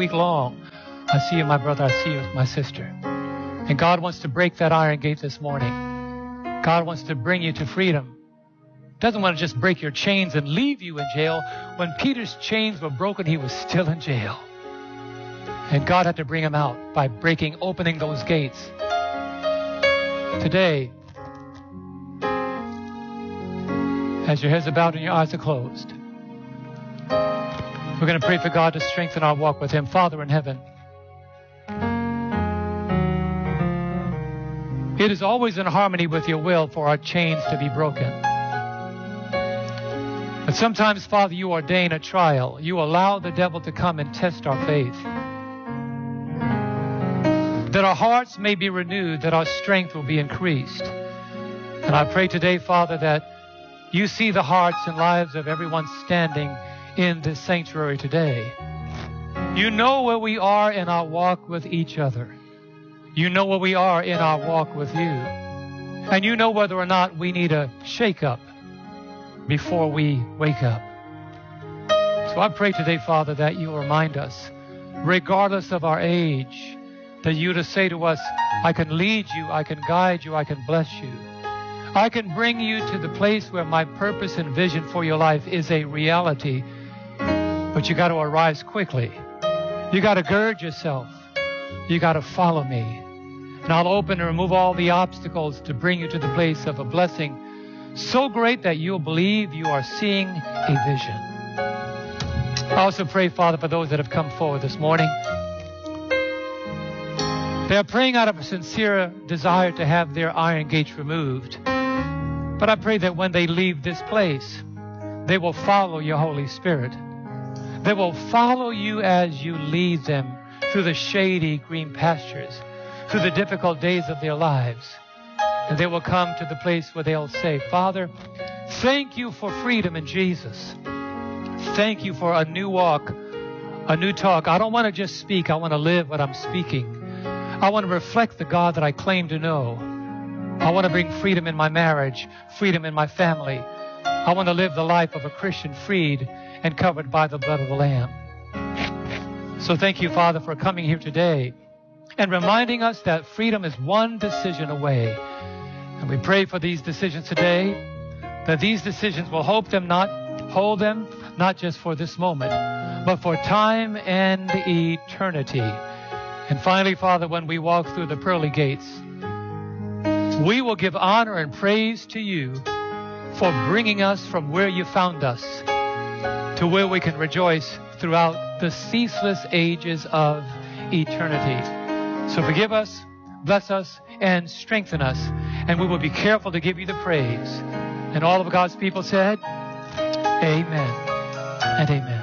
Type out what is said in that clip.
week long. I see you, my brother. I see you, my sister. And God wants to break that iron gate this morning. God wants to bring you to freedom. Doesn't want to just break your chains and leave you in jail. When Peter's chains were broken, he was still in jail. And God had to bring him out by opening those gates. Today, as your heads are bowed and your eyes are closed, we're going to pray for God to strengthen our walk with Him. Father in heaven, it is always in harmony with your will for our chains to be broken. But sometimes, Father, you ordain a trial. You allow the devil to come and test our faith, that our hearts may be renewed, that our strength will be increased. And I pray today, Father, that you see the hearts and lives of everyone standing in this sanctuary today. You know where we are in our walk with each other. You know where we are in our walk with you. And you know whether or not we need a shake-up before we wake up. So I pray today, Father, that you remind us, regardless of our age, that you to say to us, I can lead you, I can guide you, I can bless you. I can bring you to the place where my purpose and vision for your life is a reality. But you got to arise quickly. You got to gird yourself. You got to follow me. And I'll open and remove all the obstacles to bring you to the place of a blessing so great that you'll believe you are seeing a vision. I also pray, Father, for those that have come forward this morning. They are praying out of a sincere desire to have their iron gates removed. But I pray that when they leave this place, they will follow your Holy Spirit. They will follow you as you lead them through the shady green pastures, through the difficult days of their lives. And they will come to the place where they'll say, Father, thank you for freedom in Jesus. Thank you for a new walk, a new talk. I don't want to just speak. I want to live what I'm speaking. I want to reflect the God that I claim to know. I want to bring freedom in my marriage, freedom in my family. I want to live the life of a Christian, freed and covered by the blood of the Lamb. So thank you, Father, for coming here today and reminding us that freedom is one decision away. And we pray for these decisions today, that these decisions will hold them not just for this moment, but for time and eternity. And finally, Father, when we walk through the pearly gates, we will give honor and praise to you for bringing us from where you found us to where we can rejoice throughout the ceaseless ages of eternity. So forgive us, bless us, and strengthen us, and we will be careful to give you the praise. And all of God's people said, Amen and amen.